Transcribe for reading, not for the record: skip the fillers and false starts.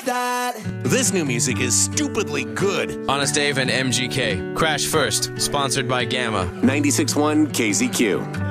that. This new music is stupidly good. Honest Dave and MGK. Crash First, sponsored by Gamma. 96.1 KZQ.